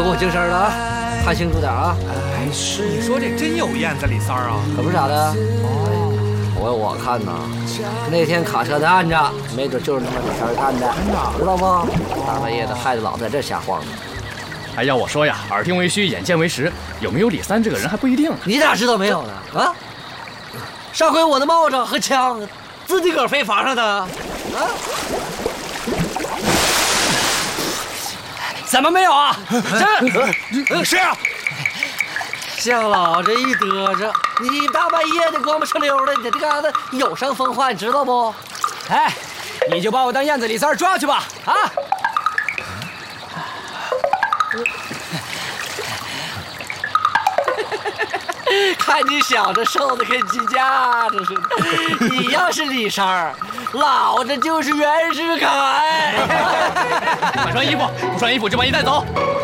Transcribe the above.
给我精神了啊，看清楚点啊！ 哎，你说这真有燕子李三儿啊？ 可不是咋的。我看呐，那天卡车的案子，没准就是他妈李三儿干的，知道不？大半夜的，害得老子在这瞎晃呢。 还要我说呀，耳听为虚，眼见为实，有没有李三这个人还不一定。 你咋知道没有呢？啊？上回我的帽子和枪，自己个儿飞房上的啊？怎么没有啊？ 谁啊？ 像老子一嘚着，你大半夜的光不哧溜的，你在这嘎达有伤风化，你知道不？ 哎，你就把我当燕子李三抓去吧！啊！ 看你小子瘦的跟鸡架子似的，你要是李三儿，老子就是袁世凯。 快穿衣服，不穿衣服就把你带走。